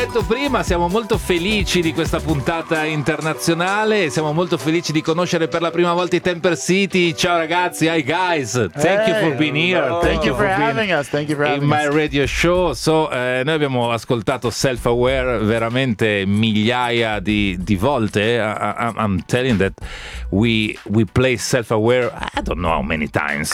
detto prima, siamo molto felici di questa puntata internazionale, siamo molto felici di conoscere per la prima volta i Temper City. Ciao ragazzi, hi guys, thank you for being here. Thank you for having us. Thank you for having in my us. radio show. Noi abbiamo ascoltato Self Aware veramente migliaia di volte. I'm telling that we play Self Aware, I don't know how many times.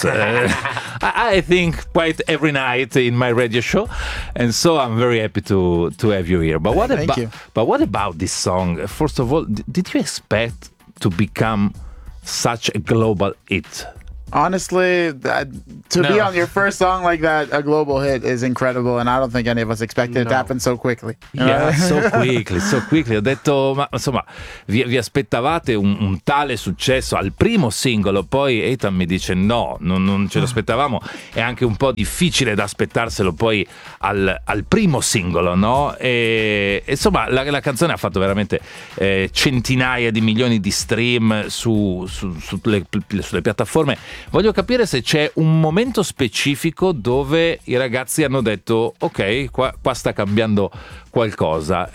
I think quite every night in my radio show, and so I'm very happy to have you here. But what about this song? First of all, did you expect to become such a global hit? Honestly, to be on your first song like that, a global hit, is incredible, and I don't think any of us expected it to happen so quickly. Yeah, so quickly. Ho detto, ma insomma, vi aspettavate un tale successo al primo singolo? Poi Ethan mi dice no, non ce lo aspettavamo. È anche un po' difficile da aspettarselo poi al primo singolo, no? E insomma, la canzone ha fatto veramente centinaia di milioni di stream sulle piattaforme. Voglio capire se c'è un momento specifico dove i ragazzi hanno detto ok, qua sta cambiando qualcosa.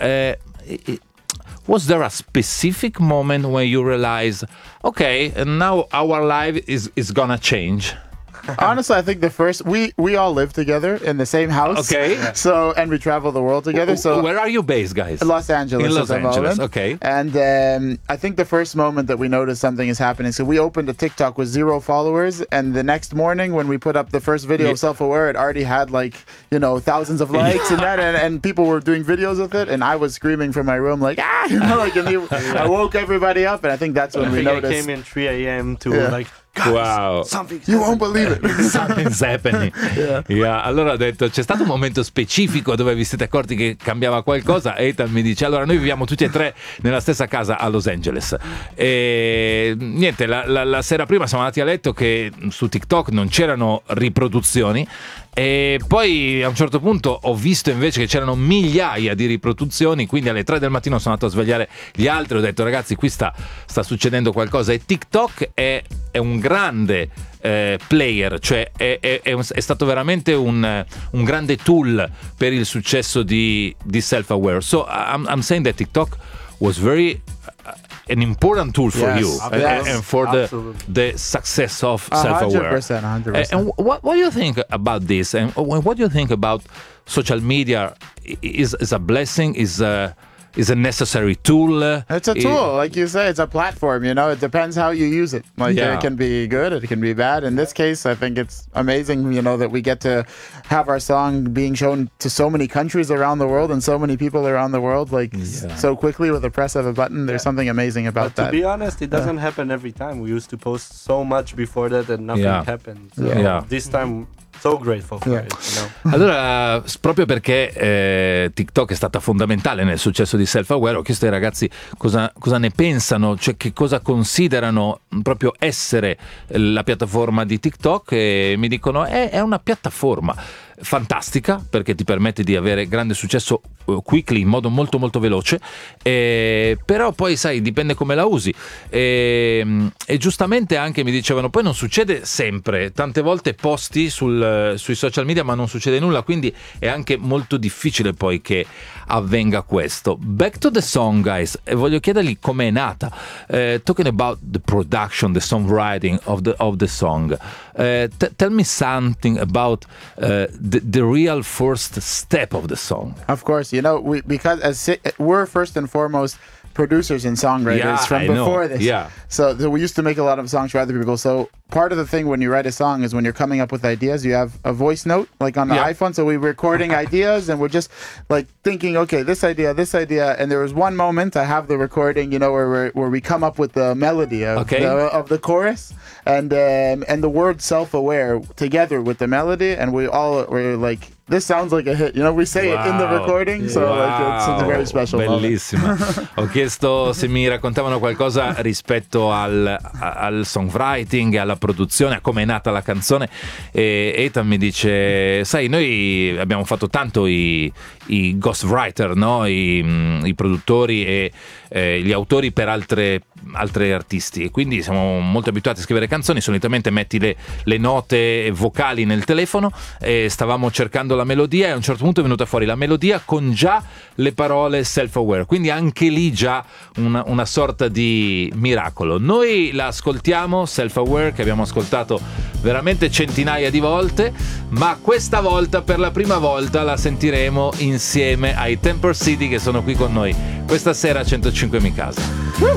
Was there a specific moment when you realize okay, now our life is gonna change? Honestly, I think the first we all live together in the same house. Okay. So, and we travel the world together. So where are you based, guys? Los Angeles. In Los Angeles. Moment. Okay. And I think the first moment that we noticed something is happening. So we opened a TikTok with 0 followers, and the next morning when we put up the first video of Self Aware, it already had thousands of likes and that, and people were doing videos with it, and I was screaming from my room like I woke everybody up, and I think that's when we noticed. I came in 3 a.m. to guys, wow, you won't believe it. Something's happening. Yeah. Allora ho detto, c'è stato un momento specifico dove vi siete accorti che cambiava qualcosa? Ethan mi dice, allora noi viviamo tutti e tre nella stessa casa a Los Angeles e niente, la sera prima siamo andati a letto che su TikTok non c'erano riproduzioni, e poi a un certo punto ho visto invece che c'erano migliaia di riproduzioni, quindi alle 3 del mattino sono andato a svegliare gli altri, ho detto ragazzi, qui sta succedendo qualcosa. E TikTok è un grande player, cioè è stato veramente un grande tool per il successo di Self Aware. So I'm saying that TikTok was very an important tool for you and for the success of Self Aware. 100%. And what do you think about this? And what do you think about social media? Is a blessing? Is a necessary tool? It's a tool, like you say. It's a platform. It depends how you use it. It can be good, it can be bad. In this case, I think it's amazing, that we get to have our song being shown to so many countries around the world and so many people around the world, so quickly with the press of a button. There's something amazing about that. To be honest, it doesn't happen every time. We used to post so much before that and nothing happened. So this time, so grateful for it. Allora, proprio perché TikTok è stata fondamentale nel successo di Self Aware, ho chiesto ai ragazzi cosa ne pensano, cioè che cosa considerano proprio essere la piattaforma di TikTok, e mi dicono è una piattaforma fantastica perché ti permette di avere grande successo quickly, in modo molto molto veloce, però poi sai, dipende come la usi, e giustamente anche mi dicevano poi non succede sempre, tante volte posti sui social media ma non succede nulla, quindi è anche molto difficile poi che avvenga questo. Back to the song, guys, e voglio chiedergli com'è nata, talking about the production, the songwriting of the song. Tell me something about the real first step of the song. Of course, because we're first and foremost producers and songwriters from before this. Yeah. So we used to make a lot of songs for other people. So part of the thing when you write a song is when you're coming up with ideas, you have a voice note like on the iPhone. So we're recording ideas and we're just thinking, okay, this idea. And there was one moment I have the recording, where we come up with the melody of the chorus and the word self-aware together with the melody, and we're like, this sounds like a hit. We say it in the recording, so it's a very special bellissima. Ho chiesto se mi raccontavano qualcosa rispetto al songwriting, alla produzione, a come è nata la canzone, e Ethan mi dice, sai, noi abbiamo fatto tanto i ghostwriter, no? I produttori e gli autori per altri artisti, e quindi siamo molto abituati a scrivere canzoni. Solitamente metti le note vocali nel telefono, e stavamo cercando la la melodia e a un certo punto è venuta fuori la melodia con già le parole self-aware, quindi anche lì già una sorta di miracolo. Noi la ascoltiamo, Self-Aware, che abbiamo ascoltato veramente centinaia di volte, ma questa volta per la prima volta la sentiremo insieme ai Temper City che sono qui con noi questa sera a 105 Mi Casa.